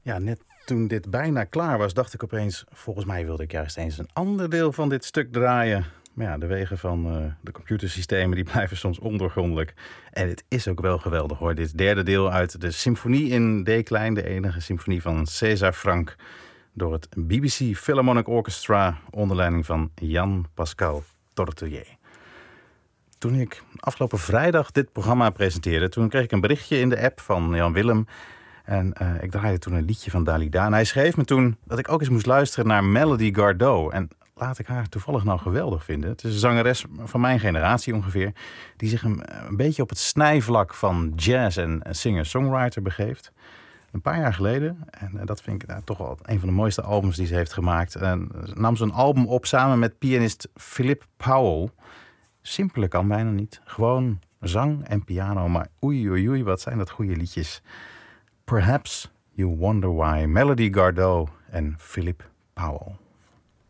Ja, net toen dit bijna klaar was, dacht ik opeens, volgens mij wilde ik juist eens een ander deel van dit stuk draaien. Maar ja, de wegen van de computersystemen die blijven soms ondoorgrondelijk. En het is ook wel geweldig hoor. Dit derde deel uit de symfonie in D-klein, de enige symfonie van César Franck, door het BBC Philharmonic Orchestra onder leiding van Jan-Pascal Tortelier. Toen ik afgelopen vrijdag dit programma presenteerde, toen kreeg ik een berichtje in de app van Jan Willem. En ik draaide toen een liedje van Dalida. En hij schreef me toen dat ik ook eens moest luisteren naar Melody Gardot. En laat ik haar toevallig nou geweldig vinden. Het is een zangeres van mijn generatie ongeveer, die zich een beetje op het snijvlak van jazz en singer-songwriter begeeft. Een paar jaar geleden, en dat vind ik toch wel een van de mooiste albums die ze heeft gemaakt, nam ze een album op samen met pianist Philip Powell. Simpeler kan bijna niet. Gewoon zang en piano, maar oei oei oei, wat zijn dat goede liedjes. Perhaps You Wonder Why, Melody Gardot en Philip Powell.